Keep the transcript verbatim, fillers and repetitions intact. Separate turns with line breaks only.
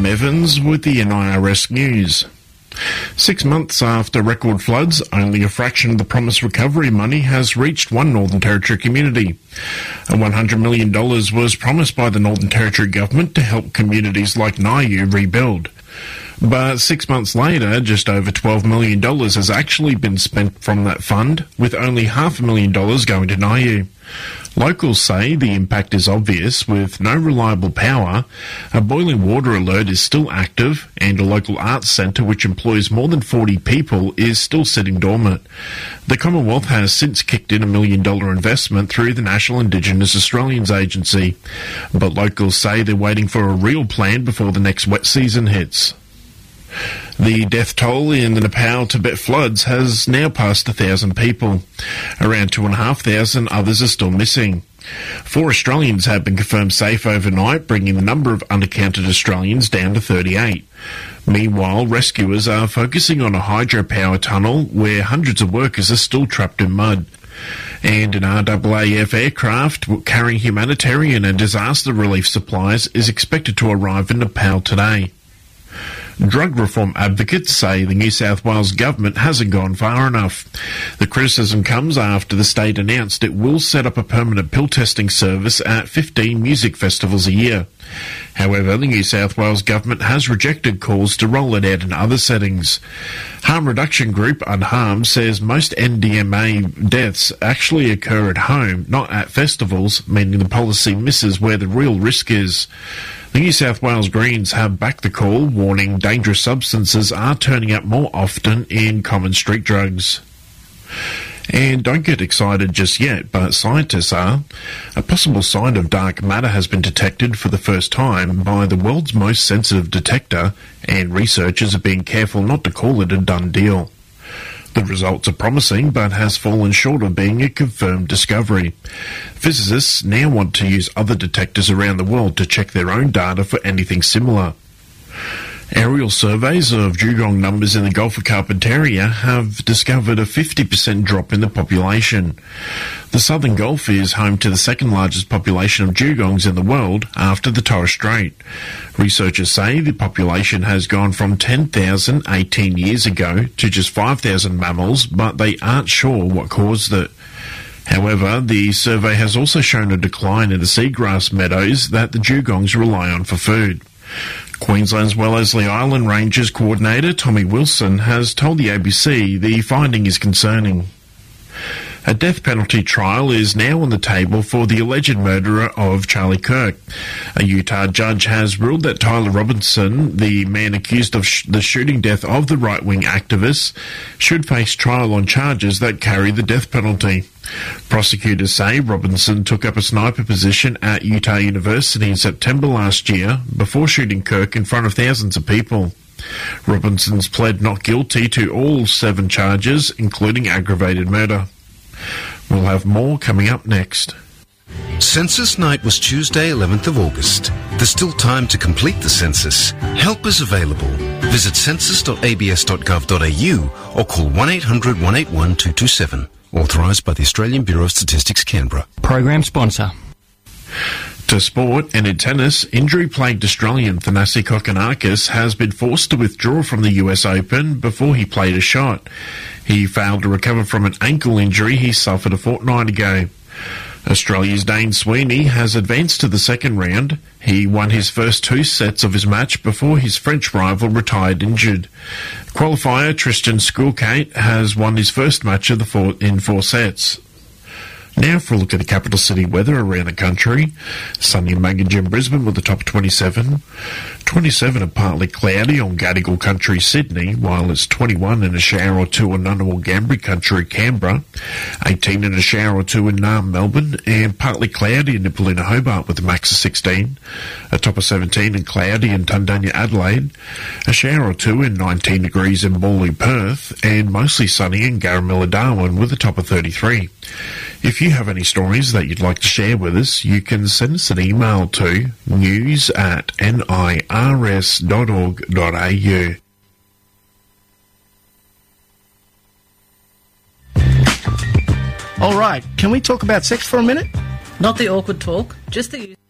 Sam Evans with the N I R S News. Six months after record floods, only a fraction of the promised recovery money has reached one Northern Territory community. one hundred million dollars was promised by the Northern Territory government to help communities like Niue rebuild. But six months later, just over twelve million dollars has actually been spent from that fund, with only half a million dollars going to Niue. Locals say the impact is obvious. With no reliable power, a boiling water alert is still active, and a local arts centre which employs more than forty people is still sitting dormant. The Commonwealth has since kicked in a million dollar investment through the National Indigenous Australians Agency, but locals say they're waiting for a real plan before the next wet season hits. The death toll in the Nepal-Tibet floods has now passed a thousand people. Around two and a half thousand others are still missing. Four Australians have been confirmed safe overnight, bringing the number of unaccounted Australians down to thirty-eight. Meanwhile, rescuers are focusing on a hydropower tunnel where hundreds of workers are still trapped in mud. And an R A A F aircraft carrying humanitarian and disaster relief supplies is expected to arrive in Nepal today. Drug reform advocates say the New South Wales government hasn't gone far enough. The criticism comes after the state announced it will set up a permanent pill testing service at fifteen music festivals a year. However, the New South Wales government has rejected calls to roll it out in other settings. Harm reduction group Unharmed says most N D M A deaths actually occur at home, not at festivals, meaning the policy misses where the real risk is. The New South Wales Greens have backed the call, warning dangerous substances are turning up more often in common street drugs. And don't get excited just yet, but scientists are. A possible sign of dark matter has been detected for the first time by the world's most sensitive detector, and researchers are being careful not to call it a done deal. The results are promising, but has fallen short of being a confirmed discovery. Physicists now want to use other detectors around the world to check their own data for anything similar. Aerial surveys of dugong numbers in the Gulf of Carpentaria have discovered a fifty percent drop in the population. The southern Gulf is home to the second largest population of dugongs in the world after the Torres Strait. Researchers say the population has gone from ten thousand eighteen years ago to just five thousand mammals, but they aren't sure what caused it. However, the survey has also shown a decline in the seagrass meadows that the dugongs rely on for food. Queensland's Wellesley Island Rangers coordinator Tommy Wilson has told the A B C the finding is concerning. A death penalty trial is now on the table for the alleged murderer of Charlie Kirk. A Utah judge has ruled that Tyler Robinson, the man accused of sh- the shooting death of the right-wing activist, should face trial on charges that carry the death penalty. Prosecutors say Robinson took up a sniper position at Utah University in September last year before shooting Kirk in front of thousands of people. Robinson's pled not guilty to all seven charges, including aggravated murder. We'll have more coming up next.
Census night was Tuesday, eleventh of August. There's still time to complete the census. Help is available. Visit census dot a b s dot gov dot a u or call one eight hundred one eight one two two seven. Authorised by the Australian Bureau of Statistics, Canberra.
Program sponsor.
To sport, and in tennis, injury-plagued Australian Thanasi Kokkinakis has been forced to withdraw from the U S Open before he played a shot. He failed to recover from an ankle injury he suffered a fortnight ago. Australia's Dane Sweeney has advanced to the second round. He won his first two sets of his match before his French rival retired injured. Qualifier Tristan Schoolkate has won his first match of the four, in four sets. Now for a look at the capital city weather around the country. Sunny and muggy in Brisbane with a top twenty-seven. twenty-seven and partly cloudy on Gadigal country Sydney, while it's twenty-one and a shower or two in Ngunnawal Ngambri country Canberra. eighteen and a shower or two in Naarm Melbourne, and partly cloudy in Nipaluna Hobart with a max of sixteen. A top of seventeen and cloudy in Tundunya Adelaide. A shower or two in nineteen degrees in Morley Perth, and mostly sunny in Garamilla Darwin with a top of thirty-three. If you have any stories that you'd like to share with us, you can send us an email to news at n i r s dot org dot a u.
All right, can we talk about sex for a minute?
Not the awkward talk, just the...